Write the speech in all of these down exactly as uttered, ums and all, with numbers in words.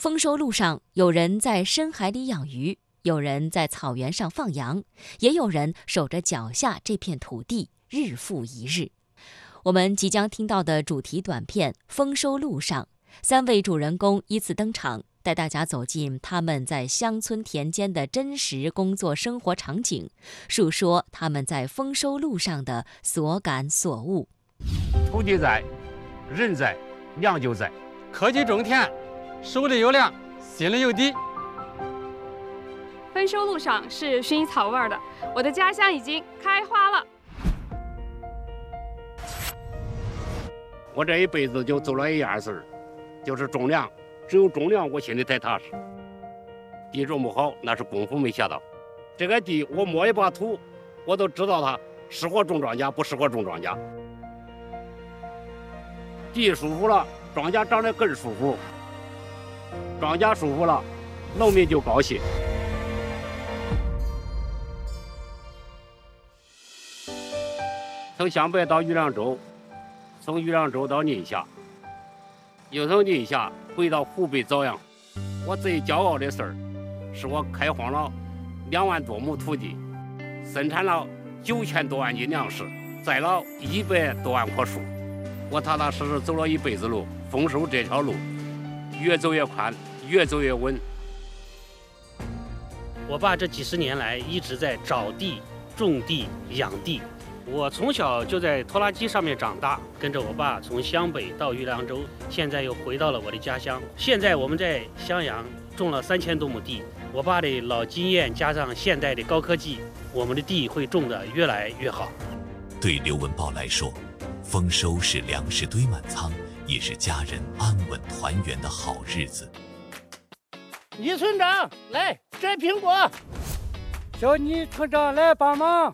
丰收路上，有人在深海里养鱼，有人在草原上放羊，也有人守着脚下这片土地，日复一日。我们即将听到的主题短片《丰收路上》，三位主人公依次登场，带大家走进他们在乡村田间的真实工作生活场景，述说他们在丰收路上的所感所悟。 土地在，人在，粮就在。 科技种田，手里有粮，心里有底。 丰收路上是薰衣草味的，我的家乡已经开花了。 我这一辈子就做了一样事儿，就是种粮。只有种粮，我心里才踏实。地种不好，那是功夫没下到。这个地，我摸一把土，我都知道它适合种庄稼，不适合种庄稼。地舒服了，庄稼长得更舒服；庄稼舒服了，农民就高兴。从湘北到余梁州，从余梁州到宁夏，又从宁夏回到湖北枣阳。我最骄傲的事儿，是我开荒了两万多亩土地，生产了九千多万斤粮食，栽了一百多万棵树。我踏踏实实走了一辈子路，丰收这条路越走越宽，越走越稳。 我爸这几十年来一直在找地、种地、养地。我从小就在拖拉机上面长大，跟着我爸从湘北到余梁州，现在又回到了我的家乡。现在我们在襄阳种了三千多亩地，我爸的老经验加上现代的高科技，我们的地会种得越来越好。 对刘文豹来说，丰收是粮食堆满仓，也是家人安稳团圆的好日子。 倪村长，来摘苹果。 小倪村长来帮忙。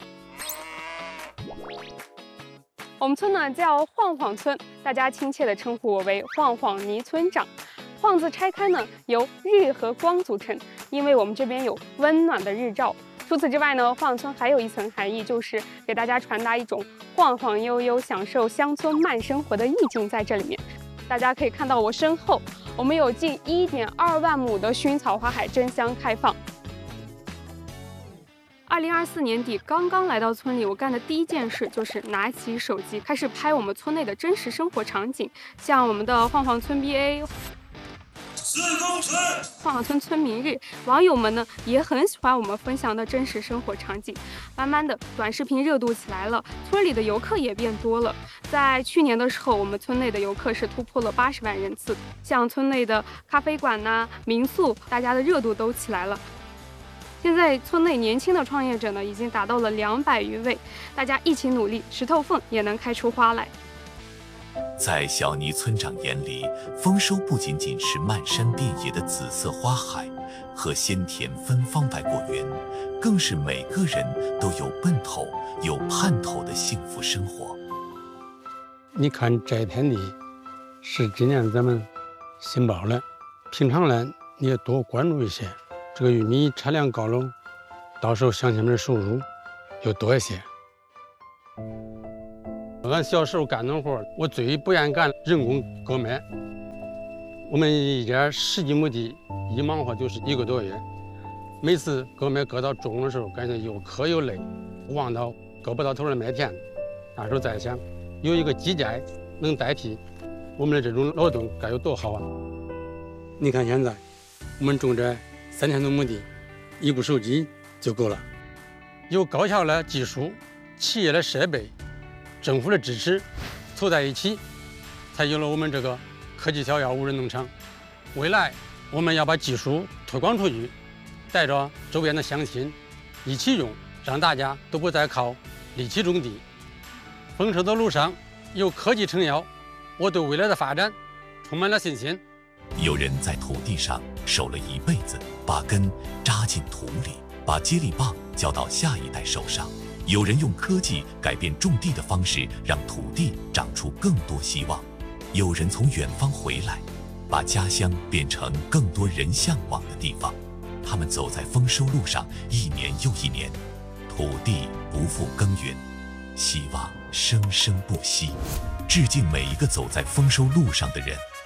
我们村呢叫晃晃村，大家亲切地称呼我为晃晃倪村长。晃字拆开呢，由日和光组成，因为我们这边有温暖的日照。除此之外呢，晃村还有一层含义，就是给大家传达一种晃晃悠悠、享受乡村慢生活的意境在这里面。大家可以看到我身后，我们有近一点二万亩的薰草花海争相开放。二零二四年底刚刚来到村里，我干的第一件事就是拿起手机开始拍我们村内的真实生活场景，像我们的晃晃村 B A、晃晃村村民日，网友们呢也很喜欢我们分享的真实生活场景。慢慢的，短视频热度起来了，村里的游客也变多了。在去年的时候，我们村内的游客是突破了八十万人次，像村内的咖啡馆呐、啊、民宿，大家的热度都起来了。现在村内年轻的创业者呢，已经达到了两百余位，大家一起努力，石头缝也能开出花来。 在小倪村长眼里，丰收不仅仅是漫山遍野的紫色花海和鲜甜芬芳百果园，更是每个人都有奔头、有盼头的幸福生活。 你看摘田地是今年咱们新包了，平常呢你也多关注一些。这个玉米产量高了，到时候乡亲们的收入又多一些。俺小时候干农活，我最不愿意干人工割麦。我们一家十几亩地，一忙活就是一个多月。每次割麦割到中午的时候，感觉又渴又累，望到割不到头的麦田，那时候在想，有一个机械能代替我们的这种劳动，该有多好啊！你看现在，我们种这三千多亩地，一部手机就够了。有高效的技术、企业的设备、政府的支持，凑在一起，才有了我们这个科技小药无人农场。未来我们要把技术推广出去，带着周边的乡亲一起用，让大家都不再靠力气种地。丰收的路上有科技撑腰，我对未来的发展充满了信心。 有人在土地上守了一辈子，把根扎进土里，把接力棒交到下一代手上。有人用科技改变种地的方式，让土地长出更多希望。有人从远方回来，把家乡变成更多人向往的地方。他们走在丰收路上，一年又一年，土地不复耕耘，希望生生不息。致敬每一个走在丰收路上的人。